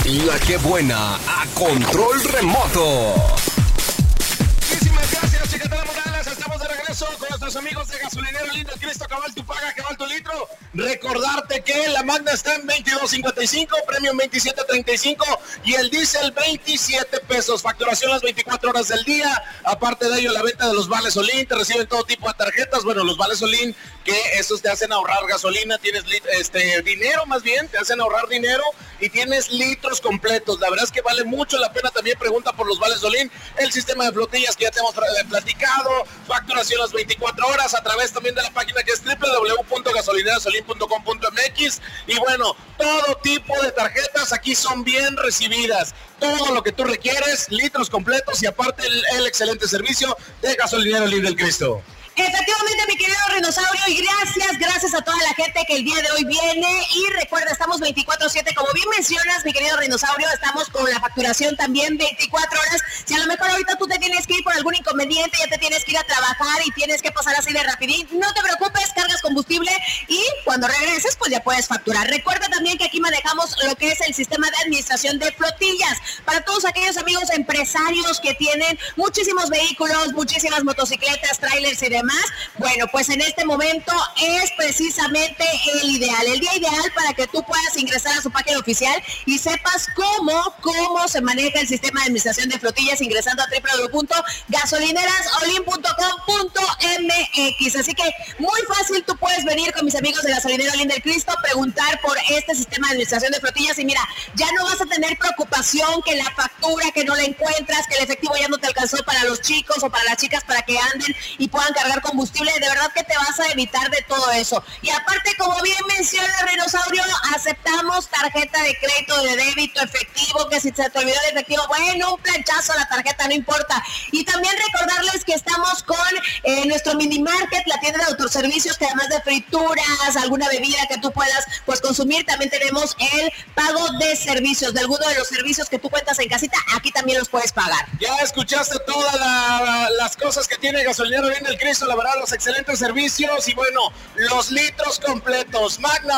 La que buena a control remoto. Muchísimas gracias, Chicatana Morales. Estamos de regreso con nuestros amigos de Gasolinera Linda del Cristo. Cabal tu paga, cabal tu litro. Recordarte que la Magna está en $22.55, Premium $27.35 y el diésel 27 pesos. Facturación las 24 horas del día. Aparte de ello, la venta de los vales Olin. Te reciben todo tipo de tarjetas. Bueno, los vales Olin, que esos te hacen ahorrar gasolina. Tienes dinero, más bien, te hacen ahorrar dinero y tienes litros completos. La verdad es que vale mucho la pena. También pregunta por los vales Olin. El sistema de flotillas que ya te hemos platicado. Facturación las 24 horas a través también de la página que es www.gasolinerasolin.com.mx. Y bueno, todo tipo de tarjetas aquí son bien recibidas. Todo lo que tú requieres, litros completos y aparte el excelente servicio de Gasolinera Linda del Cristo. Efectivamente, mi querido Rinosaurio, y gracias a toda la gente que el día de hoy viene. Y recuerda, estamos 24/7, como bien mencionas, mi querido Rinosaurio, estamos con la facturación también 24 horas. Si a lo mejor ahorita tú te tienes que ir por algún inconveniente, ya te tienes que ir a trabajar y tienes que pasar así de rapidín, no te preocupes, cargas combustible y cuando regreses, pues ya puedes facturar. Recuerda también que aquí manejamos lo que es el sistema de administración de flotillas. Para todos aquellos amigos empresarios que tienen muchísimos vehículos, muchísimas motocicletas, trailers y demás, bueno, pues en este momento es precisamente el día ideal para que tú puedas ingresar a su página oficial y sepas cómo se maneja el sistema de administración de flotillas ingresando a www.gasolinerasolin.com.mx. Así que muy fácil, tú puedes venir con mis amigos de Gasolinera Linda del Cristo, preguntar por este sistema de administración de flotillas y mira, ya no vas a tener preocupación que la factura, que no la encuentras, que el efectivo ya no te alcanzó para los chicos o para las chicas para que anden y puedan cargar combustible. De verdad que te vas a evitar de todo eso. Y aparte, como bien menciona Rinosaurio, aceptamos tarjeta de crédito, de débito, efectivo, que si se te olvidó el efectivo, bueno, un planchazo a la tarjeta, no importa. Y también recordarles que estamos con nuestro mini market, la tienda de autoservicios, que además de frituras, alguna bebida que tú puedas pues consumir, también tenemos el pago de servicios, de alguno de los servicios que tú cuentas en casita, aquí también los puedes pagar. Ya escuchaste todas las cosas que tiene Gasolinera Linda del Cristo, la verdad, los excelentes servicios y bueno, los litros completos. Magna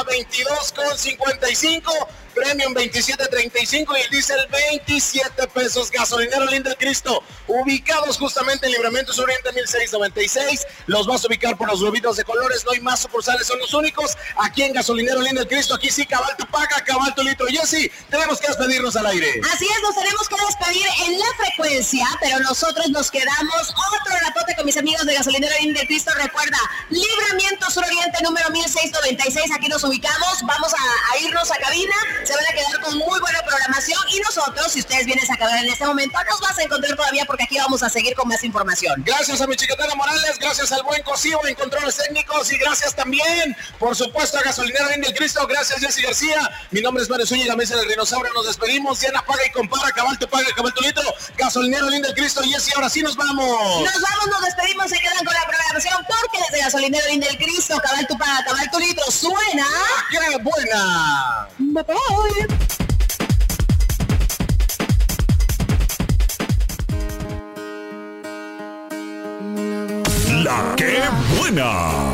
22.55, Premium 27.35 y el diésel 27 pesos. Gasolinera Linda del Cristo, ubicados justamente en Libramiento Sur Oriente 1696. Los vas a ubicar por los globitos de colores, no hay más sucursales, son los únicos aquí en Gasolinera Linda del Cristo. Aquí sí, cabal tu paga, cabal tu litro. Jessy, tenemos que despedirnos al aire. Así es, nos tenemos que despedir en la frecuencia, pero nosotros nos quedamos otro ratote con mis amigos de Gasolinera Linda del Cristo. Recuerda, Libramiento Sur Oriente número 1696, aquí nos ubicamos. Vamos a irnos a cabina, se van a quedar con muy buena programación y nosotros, si ustedes vienen a cabina en este momento, nos vas a encontrar todavía porque aquí vamos a seguir con más información. Gracias a mi Chicatana Morales, gracias al buen Cosío en controles técnicos y gracias también, por supuesto, a Gasolinera Linda del Cristo. Gracias, Jessy García. Mi nombre es Mario Zúñiga, mesa del Rinosaurio. Nos despedimos. Diana, paga y compara, cabal tu paga, cabal tu litro. Gasolinera Linda del Cristo. Jessy, ahora sí nos vamos. Nos despedimos, se quedan con la programación porque desde Gasolinera Linda del Cristo, cabal tu paga, cabal tu litro, suena. ¡Qué buena! Bye bye. La que buena.